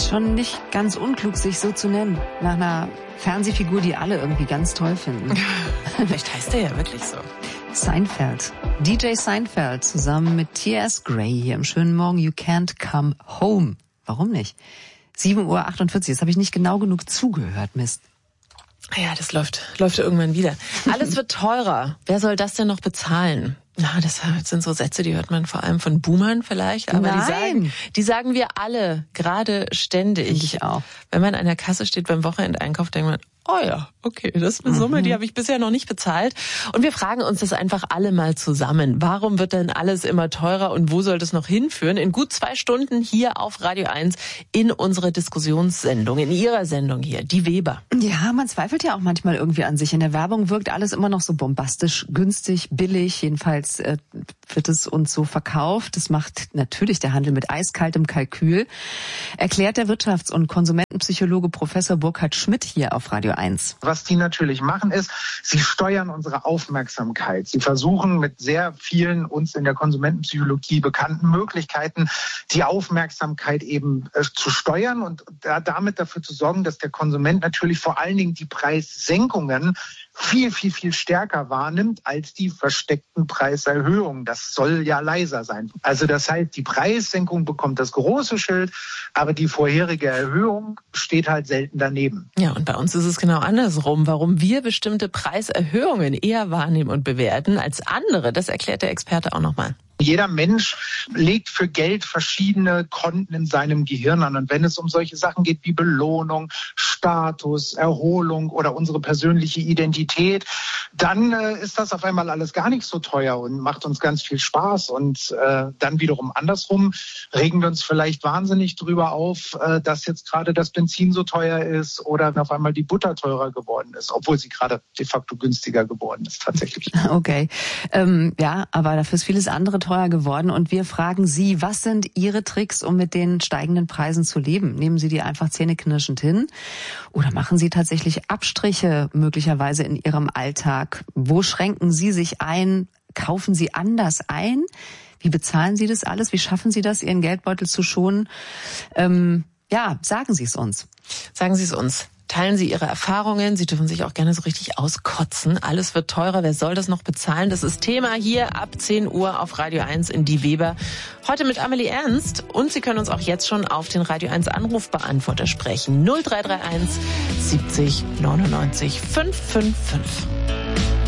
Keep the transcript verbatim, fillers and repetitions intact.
Schon nicht ganz unklug, sich so zu nennen. Nach einer Fernsehfigur, die alle irgendwie ganz toll finden. Vielleicht heißt er ja wirklich so. Seinfeld. D J Seinfeld zusammen mit T S Gray hier im schönen Morgen. You can't come home. Warum nicht? sieben Uhr achtundvierzig. Jetzt habe ich nicht genau genug zugehört, Mist. Ja, das läuft, läuft irgendwann wieder. Alles wird teurer. Wer soll das denn noch bezahlen? Na, das sind so Sätze, die hört man vor allem von Boomern vielleicht. Aber Nein. die sagen, die sagen wir alle, gerade ständig. Ich auch. Wenn man an der Kasse steht beim Wochenendeinkauf, denkt man, oh ja, okay, das ist eine Summe, mhm. die habe ich bisher noch nicht bezahlt. Und wir fragen uns das einfach alle mal zusammen. Warum wird denn alles immer teurer und wo soll das noch hinführen? In gut zwei Stunden hier auf Radio eins in unserer Diskussionssendung, in Ihrer Sendung hier, die Weber. Ja, man zweifelt ja auch manchmal irgendwie an sich. In der Werbung wirkt alles immer noch so bombastisch, günstig, billig. Jedenfalls äh, wird es uns so verkauft. Das macht natürlich der Handel mit eiskaltem Kalkül. Erklärt der Wirtschafts- und Konsumentenpsychologe Professor Burkhard Schmidt hier auf Radio eins. Was die natürlich machen ist, sie steuern unsere Aufmerksamkeit. Sie versuchen mit sehr vielen uns in der Konsumentenpsychologie bekannten Möglichkeiten die Aufmerksamkeit eben äh, zu steuern und da, damit dafür zu sorgen, dass der Konsument natürlich vor allen Dingen die Preissenkungen viel, viel, viel stärker wahrnimmt als die versteckten Preiserhöhungen. Das soll ja leiser sein. Also das heißt, die Preissenkung bekommt das große Schild, aber die vorherige Erhöhung steht halt selten daneben. Ja, und bei uns ist es genau andersrum. Warum wir bestimmte Preiserhöhungen eher wahrnehmen und bewerten als andere, das erklärt der Experte auch nochmal. Jeder Mensch legt für Geld verschiedene Konten in seinem Gehirn an. Und wenn es um solche Sachen geht wie Belohnung, Status, Erholung oder unsere persönliche Identität, dann äh, ist das auf einmal alles gar nicht so teuer und macht uns ganz viel Spaß. Und äh, dann wiederum andersrum regen wir uns vielleicht wahnsinnig drüber auf, äh, dass jetzt gerade das Benzin so teuer ist oder auf einmal die Butter teurer geworden ist, obwohl sie gerade de facto günstiger geworden ist tatsächlich. Okay, ähm, ja, aber dafür ist vieles andere teuer geworden und wir fragen Sie, was sind Ihre Tricks, um mit den steigenden Preisen zu leben? Nehmen Sie die einfach zähneknirschend hin oder machen Sie tatsächlich Abstriche möglicherweise in Ihrem Alltag? Wo schränken Sie sich ein? Kaufen Sie anders ein? Wie bezahlen Sie das alles? Wie schaffen Sie das, Ihren Geldbeutel zu schonen? Ähm, ja, sagen Sie es uns. Sagen Sie es uns. Teilen Sie Ihre Erfahrungen. Sie dürfen sich auch gerne so richtig auskotzen. Alles wird teurer. Wer soll das noch bezahlen? Das ist Thema hier ab zehn Uhr auf Radio eins in Die Weber. Heute mit Amelie Ernst. Und Sie können uns auch jetzt schon auf den Radio eins Anrufbeantworter sprechen. null drei drei eins siebzig neunundneunzig fünfhundertfünfundsechzig.